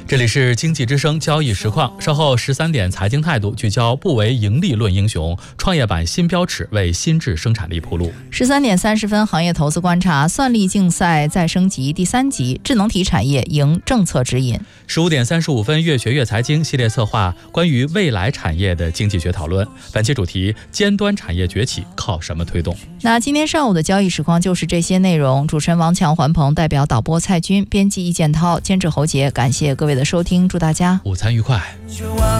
这里是经济之声交易实况，稍后13点财经态度聚焦不为盈利论英雄，创业板新标尺为新质生产力铺路。 13点30分，行业投资观察，算力竞赛再升级第3集，智能体产业迎政策指引。 15点35分，越学越财经系列策划关于未来产业的经济学讨论，本期主题：尖端产业崛起靠什么推动？ 那今天上午的交易实况就是这些内容。主持人王强、环鹏，代表导播蔡军，编辑易建涛，监制侯杰，感谢各位的收听，祝大家午餐愉快。